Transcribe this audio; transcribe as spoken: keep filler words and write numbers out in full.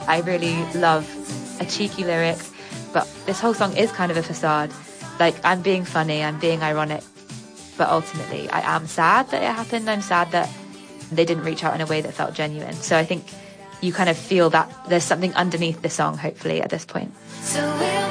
I really love a cheeky lyric, but this whole song is kind of a facade. Like, I'm being funny, I'm being ironic, but ultimately I am sad that it happened. I'm sad that they didn't reach out in a way that felt genuine. So I think you kind of feel that there's something underneath the song, hopefully, at this point. So